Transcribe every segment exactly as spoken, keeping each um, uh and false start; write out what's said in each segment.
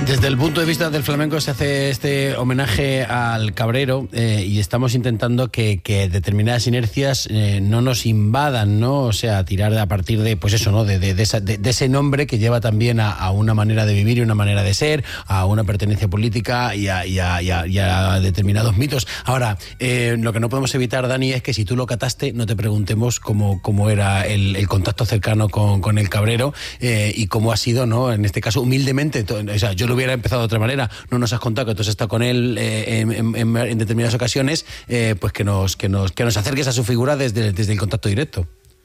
Desde el punto de vista del flamenco se hace este homenaje al cabrero eh, y estamos intentando que, que determinadas inercias eh, no nos invadan, ¿no? O sea, tirar a partir de, pues eso, ¿no? De, de, de, esa, de, de ese nombre que lleva también a, a una manera de vivir y una manera de ser, a una pertenencia política y a, y a, y a, y a determinados mitos. Ahora, eh, lo que no podemos evitar, Dani, es que si tú lo cataste, no te preguntemos cómo, cómo era el, el contacto cercano con, con el cabrero eh, y cómo ha sido, ¿no? En este caso, humildemente, o sea, yo lo hubiera empezado de otra manera. No nos has contado que tú has estado con él eh, en, en, en determinadas ocasiones, eh, pues que nos, que, nos, que nos acerques a su figura desde, desde el contacto directo.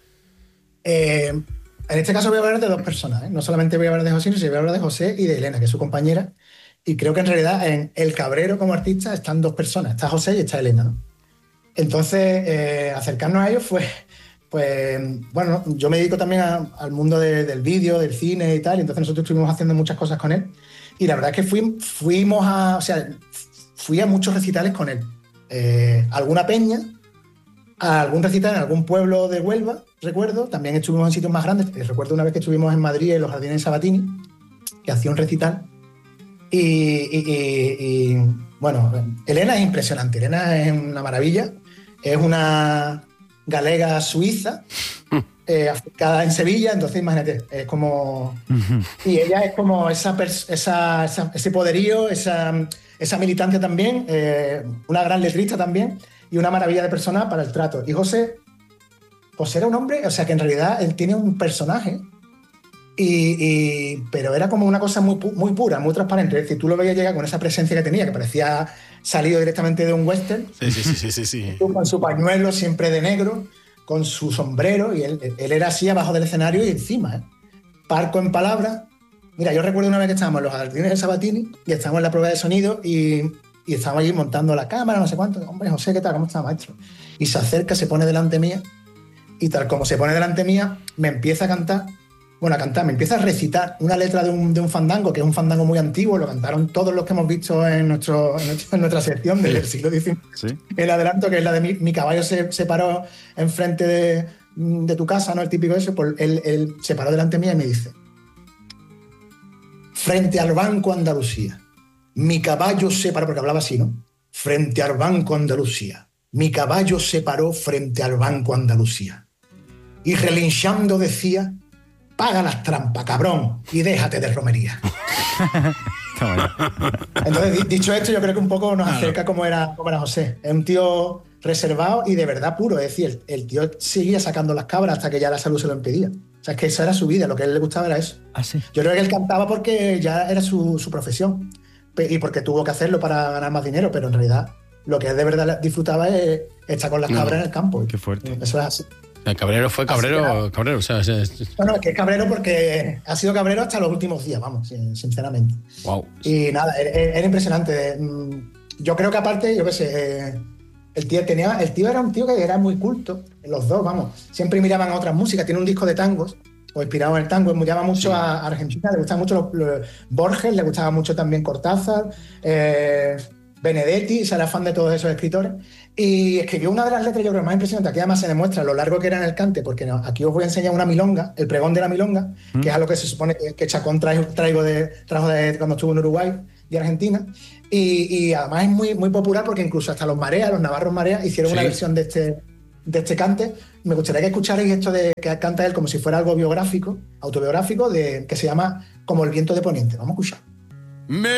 Eh, en este caso voy a hablar de dos personas, ¿eh? No solamente voy a hablar de José, sino voy a hablar de José y de Elena, que es su compañera. Y creo que en realidad en El Cabrero como artista están dos personas, está José y está Elena, ¿no? Entonces, eh, acercarnos a ellos fue... Pues bueno, yo me dedico también a, al mundo de, del vídeo, del cine y tal, y entonces nosotros estuvimos haciendo muchas cosas con él. Y la verdad es que fui, fuimos a, o sea, fui a muchos recitales con él. Eh, alguna peña, a algún recital en algún pueblo de Huelva, recuerdo. También estuvimos en sitios más grandes. Recuerdo una vez que estuvimos en Madrid, en los Jardines de Sabatini, que hacía un recital. Y, y, y, y bueno, Elena es impresionante. Elena es una maravilla. Es una galega suiza, eh, afincada en Sevilla, entonces imagínate, es como... Y ella es como esa, esa, esa, ese poderío, esa, esa militancia también, eh, una gran letrista también, y una maravilla de persona para el trato. Y José, José era un hombre, o sea que en realidad él tiene un personaje, y, y, pero era como una cosa muy, muy pura, muy transparente. Es decir, tú lo veías llegar con esa presencia que tenía, que parecía salido directamente de un western. Sí, sí, sí, sí, sí, sí. Con su pañuelo siempre de negro, con su sombrero, y él, él era así abajo del escenario y encima, ¿eh? Parco en palabras. Mira, yo recuerdo una vez que estábamos en los Jardines de Sabatini y estábamos en la prueba de sonido y, y estábamos allí montando la cámara, no sé cuánto. Hombre, José, ¿qué tal? ¿Cómo está, maestro? Y se acerca, se pone delante mía y tal como se pone delante mía, me empieza a cantar. Bueno, a cantar, me empieza a recitar una letra de un, de un fandango, que es un fandango muy antiguo, lo cantaron todos los que hemos visto en, nuestro, en, nuestro, en nuestra sección del sí. siglo diecinueve. Sí. El adelanto, que es la de mi, mi caballo se, se paró enfrente de, de tu casa, ¿no? El típico eso, pues él, él se paró delante mía y me dice: frente al Banco Andalucía, mi caballo se paró, porque hablaba así, ¿no? Frente al Banco Andalucía, mi caballo se paró frente al Banco Andalucía. Y relinchando decía: paga las trampas, cabrón, y déjate de romería. Entonces, dicho esto, yo creo que un poco nos acerca cómo era, cómo era José. Es un tío reservado y de verdad puro. Es decir, el, el tío seguía sacando las cabras hasta que ya la salud se lo impedía. O sea, es que esa era su vida, lo que a él le gustaba era eso. ¿Ah, sí? Yo creo que él cantaba porque ya era su, su profesión y porque tuvo que hacerlo para ganar más dinero, pero en realidad lo que él de verdad disfrutaba es estar con las cabras no, en el campo. Qué fuerte. Eso es así. El cabrero fue cabrero, cabrero, o sea, es, es... Bueno, es que es cabrero porque ha sido cabrero hasta los últimos días, vamos, sinceramente. Wow. Y nada, era impresionante. Yo creo que aparte, yo qué sé, el tío tenía, el tío era un tío que era muy culto, los dos, vamos. Siempre miraban a otras músicas, tiene un disco de tangos, o inspirado en el tango, me llama mucho sí. a Argentina, le gustaba mucho los, los Borges, le gustaba mucho también Cortázar, eh, Benedetti, se era fan de todos esos escritores, y escribió una de las letras, yo creo, más impresionantes, aquí además se demuestra lo largo que era en el cante, porque no, aquí os voy a enseñar una milonga, el pregón de la milonga, mm. que es algo que se supone que, que Chacón traigo, traigo de, trajo de cuando estuvo en Uruguay y Argentina, y, y además es muy, muy popular porque incluso hasta los Marea, los Navarros Marea, hicieron sí. una versión de este, de este cante. Me gustaría que escucharais esto de que canta él como si fuera algo biográfico, autobiográfico, de, que se llama Como el viento de poniente. Vamos a escuchar. Me